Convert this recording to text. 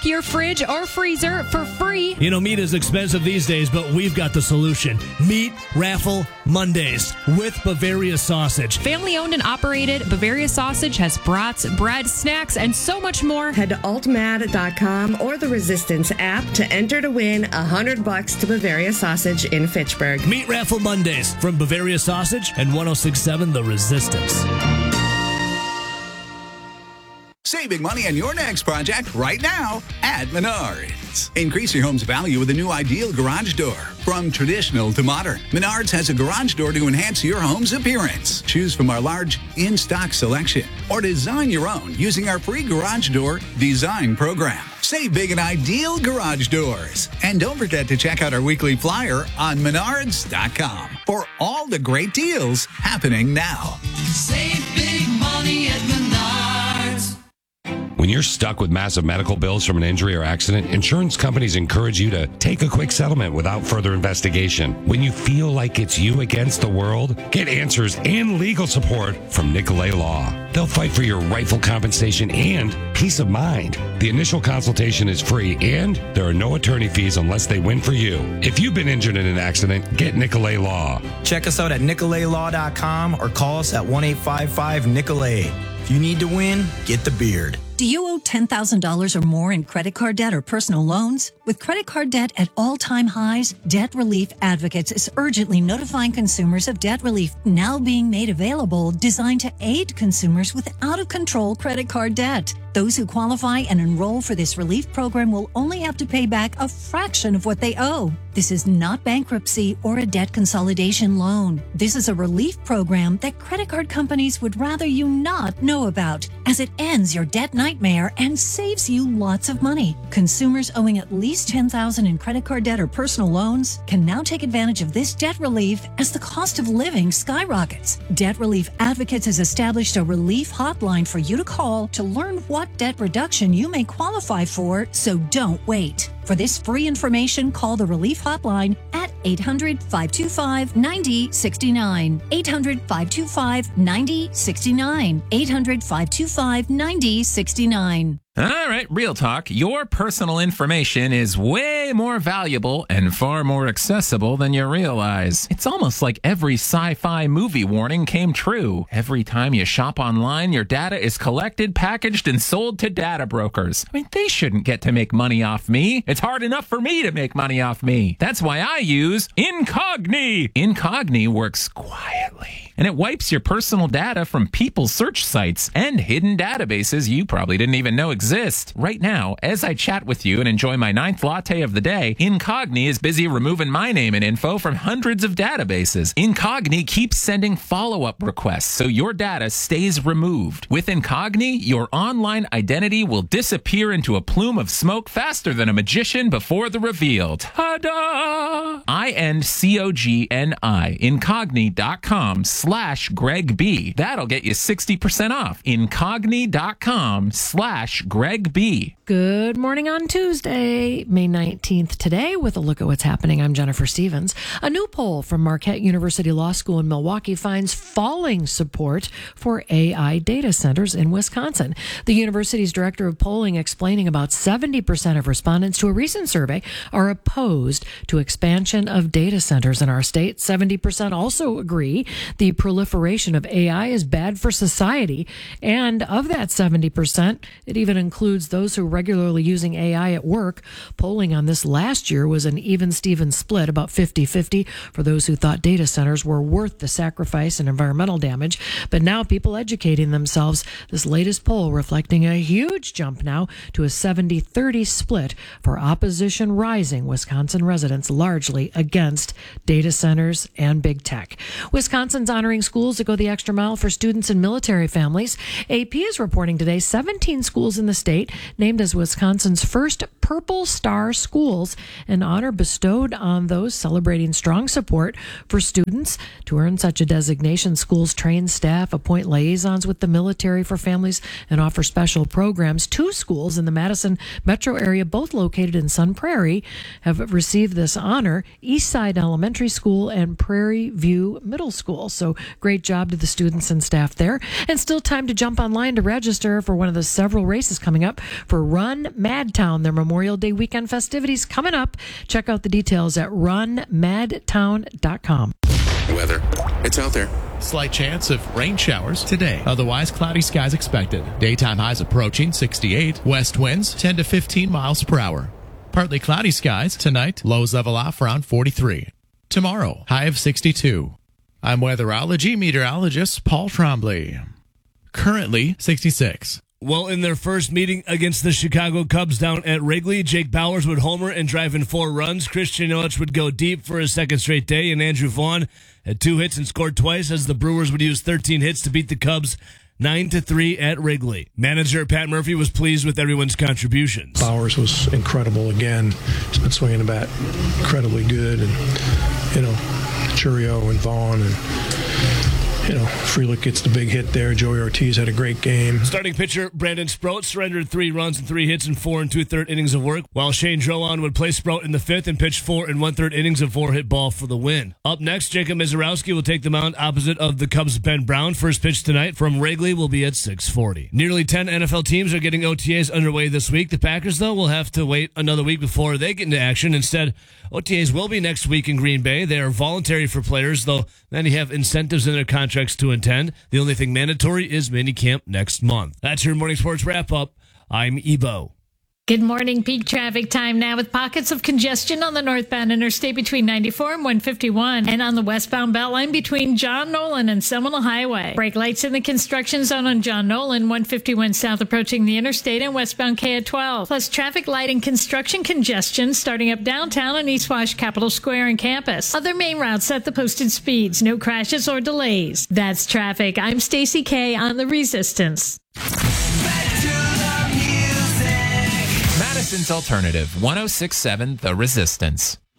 stock your fridge or freezer for free. You know, meat is expensive these days, but we've got the solution. Meat Raffle Mondays with Bavaria Sausage. Family-owned and operated, Bavaria Sausage has brats, bread, snacks, and so much more. Head to altmad.com or the Resistance app to enter to win $100 to Bavaria Sausage in Fitchburg. Meat Raffle Mondays from Bavaria Sausage and 106.7 The Resistance. Saving money on your next project right now at Menards. Increase your home's value with a new ideal garage door. From traditional to modern, Menards has a garage door to enhance your home's appearance. Choose from our large in-stock selection or design your own using our free garage door design program. Save big on ideal garage doors. And don't forget to check out our weekly flyer on Menards.com for all the great deals happening now. Save big money at Menards. When you're stuck with massive medical bills from an injury or accident, insurance companies encourage you to take a quick settlement without further investigation. When you feel like it's you against the world, get answers and legal support from Nicolay Law. They'll fight for your rightful compensation and peace of mind. The initial consultation is free, and there are no attorney fees unless they win for you. If you've been injured in an accident, get Nicolay Law. Check us out at nicolaylaw.com or call us at 1-855-NICOLAY. If you need to win, get the beard. Do you owe $10,000 or more in credit card debt or personal loans? With credit card debt at all-time highs, Debt Relief Advocates is urgently notifying consumers of debt relief now being made available, designed to aid consumers with out-of-control credit card debt. Those who qualify and enroll for this relief program will only have to pay back a fraction of what they owe. This is not bankruptcy or a debt consolidation loan. This is a relief program that credit card companies would rather you not know about, as it ends your debt nightmare and saves you lots of money. Consumers owing at least $10,000 in credit card debt or personal loans can now take advantage of this debt relief as the cost of living skyrockets. Debt Relief Advocates has established a relief hotline for you to call to learn what debt reduction you may qualify for, so don't wait. For this free information, call the Relief Hotline at 800-525-9069. 800-525-9069. 800-525-9069. All right, real talk. Your personal information is way more valuable and far more accessible than you realize. It's almost like every sci-fi movie warning came true. Every time you shop online, your data is collected, packaged, and sold to data brokers. I mean, they shouldn't get to make money off me. It's hard enough for me to make money off me. That's why I use Incogni. Incogni works quietly, and it wipes your personal data from people's search sites and hidden databases you probably didn't even know exist. Right now, as I chat with you and enjoy my 9th latte of the day, Incogni is busy removing my name and info from hundreds of databases. Incogni keeps sending follow-up requests so your data stays removed. With Incogni, your online identity will disappear into a plume of smoke faster than a magician before the reveal. Ta-da! INCOGNI. Incogni.com/Greg B. That'll get you 60% off. Incogni.com/Greg B. Good morning on Tuesday, May 19th today with a look at what's happening. I'm Jennifer Stevens. A new poll from Marquette University Law School in Milwaukee finds falling support for AI data centers in Wisconsin. The university's director of polling explaining about 70% of respondents to a recent survey are opposed to expansion of data centers in our state. 70% also agree the proliferation of AI is bad for society. And of that 70%, it even includes those who are regularly using AI at work. Polling on this last year was an even-Steven split, about 50-50 for those who thought data centers were worth the sacrifice and environmental damage. But now people educating themselves, this latest poll reflecting a huge jump now to a 70-30 split for opposition rising. Wisconsin residents largely against data centers and big tech. Wisconsin's honoring schools that go the extra mile for students and military families. AP is reporting today 17 schools in the state named as Wisconsin's first Purple Star school schools, an honor bestowed on those celebrating strong support for students. To earn such a designation, schools train staff, appoint liaisons with the military for families, and offer special programs. 2 schools in the Madison metro area, both located in Sun Prairie, have received this honor: Eastside Elementary School and Prairie View Middle School. So great job to the students and staff there. And still time to jump online to register for one of the several races coming up for Run Madtown, their Memorial Day weekend festivities coming up. Check out the details at runmadtown.com. Weather. It's out there. Slight chance of rain showers today. Otherwise, cloudy skies expected. Daytime highs approaching 68. West winds 10 to 15 miles per hour. Partly cloudy skies tonight. Lows level off around 43. Tomorrow, high of 62. I'm weatherology meteorologist Paul Trombley. Currently 66. Well, in their first meeting against the Chicago Cubs down at Wrigley, Jake Bauers would homer and drive in 4 runs. Christian Yelich would go deep for his second straight day, and Andrew Vaughn had 2 hits and scored twice as the Brewers would use 13 hits to beat the Cubs 9-3 at Wrigley. Manager Pat Murphy was pleased with everyone's contributions. Bauers was incredible again. He's been swinging the bat incredibly good, and Churio and Vaughn and Frelick gets the big hit there. Joey Ortiz had a great game. Starting pitcher Brandon Sproat surrendered 3 runs and 3 hits in 4 2/3 innings of work, while Shane Drowan would play Sproat in the 5th and pitch 4 1/3 innings of 4-hit ball for the win. Up next, Jacob Mizorowski will take the mound opposite of the Cubs' Ben Brown. First pitch tonight from Wrigley will be at 6:40. Nearly 10 NFL teams are getting OTAs underway this week. The Packers, though, will have to wait another week before they get into action. Instead, OTAs will be next week in Green Bay. They are voluntary for players, though many have incentives in their contracts to attend. The only thing mandatory is minicamp next month. That's your morning sports wrap-up. I'm Ebo. Good morning. Peak traffic time now with pockets of congestion on the northbound interstate between 94 and 151 and on the westbound Beltline between John Nolan and Seminole Highway. Brake lights in the construction zone on John Nolan, 151 south approaching the interstate and westbound K at 12. Plus traffic light and construction congestion starting up downtown on East Wash Capitol Square and campus. Other main routes set the posted speeds. No crashes or delays. That's traffic. I'm Stacy K on The Resistance. Madison's Alternative, 106.7 The Resistance.